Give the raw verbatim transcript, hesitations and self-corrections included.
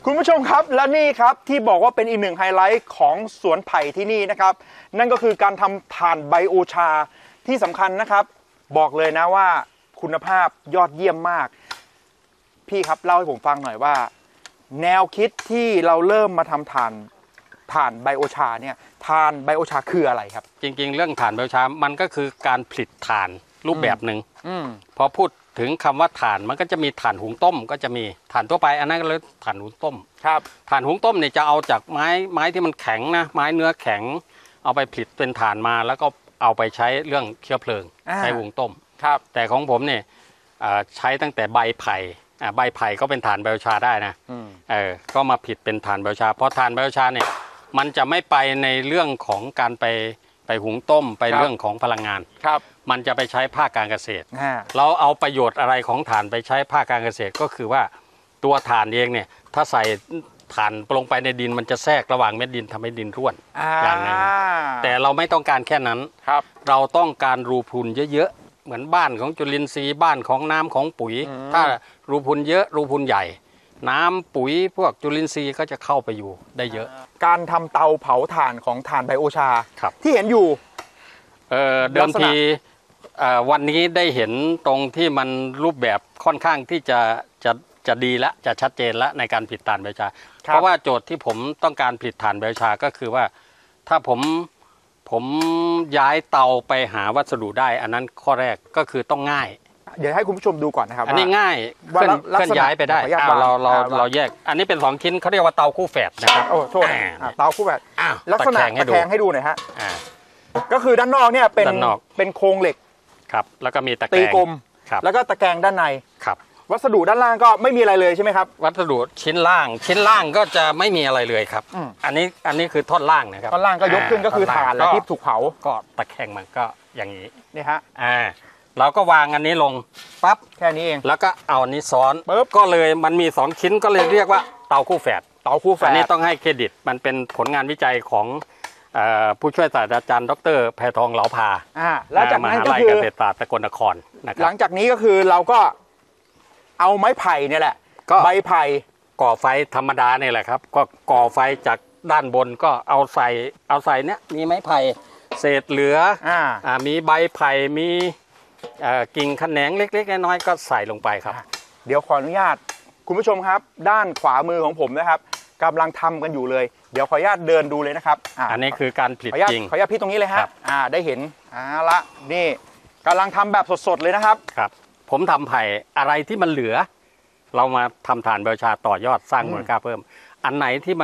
คุณผู้ชมครับและนี่ครับที่บอกว่าเป็นอีกหนึ่งไฮไลท์ของสวนไผ่ที่นี่นะครับนั่นก็คือการทำถ่านไบโอชาที่สำคัญนะครับบอกเลยนะว่าคุณภาพยอดเยี่ยมมากพี่ครับเล่าให้ผมฟังหน่อยว่าแนวคิดที่เราเริ่มมาทำถ่านถ่านไบโอชาเนี่ยถ่านไบโอชาคืออะไรครับจริงๆเรื่องถ่านไบโอชามันก็คือการผลิตถ่านรูปแบบหนึ่งพอพูดถึงคำว่าถ่านมันก็จะมีถ่านหุงต้มก็จะมีถ่านทั่วไปอันนั้นก็เลยถ่านหุงต้มครับถ่านหุงต้มเนี่ยจะเอาจากไม้ไม้ที่มันแข็งนะไม้เนื้อแข็งเอาไปผลิตเป็นถ่านมาแล้วก็เอาไปใช้เรื่องเชื้อเพลิงใช้หุงต้มครับแต่ของผมเนี่ยใช้ตั้งแต่ใบไผ่ใบไผ่ก็เป็นถ่านไบโอชาได้นะเออก็มาผลิตเป็นถ่านไบโอชาเพราะถ่านไบโอชาเนี่ยมันจะไม่ไปในเรื่องของการไปไปหุงต้มไปเรื่องของพลังงานครับมันจะไปใช้ภาคการเกษตรเราเอาประโยชน์อะไรของถ่านไปใช้ภาคการเกษตรก็คือว่าตัวถ่านเองเนี่ยถ้าใส่ถ่านลงไปในดินมันจะแทรกระหว่างเม็ดดินทำให้ดินร่วนอย่างนั้นแต่เราไม่ต้องการแค่นั้นครับเราต้องการรูพุนเยอะๆเหมือนบ้านของจุลินทรีย์บ้านของน้ำของปุ๋ยถ้ารูพุนเยอะรูพุนใหญ่น้ำปุ๋ยพวกจุลินทรีย์ก็จะเข้าไปอยู่ได้เยอะการทำเตาเผาถ่านของถ่านไบโอชาที่เห็นอยู่เเดิมทีวันนี้ได้เห็นตรงที่มันรูปแบบค่อนข้างที่จะจะจะดีและจะชัดเจนและในการผลิตถ่านไบโอชาเพราะว่าโจทย์ที่ผมต้องการผลิตถ่านไบโอชาก็คือว่าถ้าผมผมย้ายเตาไปหาวัสดุได้อันนั้นข้อแรกก็คือต้องง่ายเดี๋ยวให้คุณผู้ชมดูก่อนนะครับอันนี้ง่ายเคลื่อนย้ายไปได้เราเราเราแยกอันนี้เป็นสองชิ้นเขาเรียกว่าเตาคู่แฝดนะครับโอ้โทษเตาคู่แฝดลักษณะตะแคงให้ดูหน่อยฮะก็คือด้านนอกเนี่ยเป็นเป็นโครงเหล็กครับแล้วก็มีตะแกรงตีกลมแล้วก็ตะแกรงด้านในครับวัสดุด้านล่างก็ไม่มีอะไรเลยใช่ไหมครับวัสดุชิ้นล่างชิ้นล่างก็จะไม่มีอะไรเลยครับอันนี้อันนี้คือท่อนล่างนะครับท่อนล่างก็ยกขึ้นก็คือถ่านและที่ถูกเผาก็ตะแคงมันก็อย่างนี้นี่ฮะอ่าเราก็วางอันนี้ลงปั๊บแค่นี้เองแล้วก็เอาอันนี้ซ้อนปุ๊บก็เลยมันมีสองชิ้นก็เลยเรียกว่าเตาคู่แฝดเตาคู่แฝดอันนี้ต้องให้เครดิตมันเป็นผลงานวิจัยของผู้ช่วยศาสตราจารย์ดร.แพทองเหลาภาอ่าแล้วจากนั้นก็คือมหาวิทยาลัยเกษตรศาสตร์สกลนครนะครับหลังจากนี้ก็คือเราก็เอาไม้ไผ่เนี่ยแหละก็ใบไผ่ก่อไฟธรรมดาเนี่ยแหละครับก็ก่อไฟจากด้านบนก็เอาใส่เอาใส่เนี้ยมีไม้ไผ่เศษเหลืออ่าอ่ามีใบไผ่มีกิ่งแขนงเล็กๆน้อยๆก็ใส่ลงไปครับเดี๋ยวขออนุญาตคุณผู้ชมครับด้านขวามือของผมนะครับกำลังทำกันอยู่เลยเดี๋ยวขออนุญาตเดินดูเลยนะครับอ, อันนี้คือการผลิตจริงขออนุญาตพี่ตรงนี้เลยฮะอ่าได้เห็นอ่าละนี่กำลังทำแบบสดๆเลยนะครับครับผมทำไผ่อะไรที่มันเหลือเรามาทำถ่านไบโอชาต่อยอดสร้างมูลค่าเพิ่มอันไหนที่มัน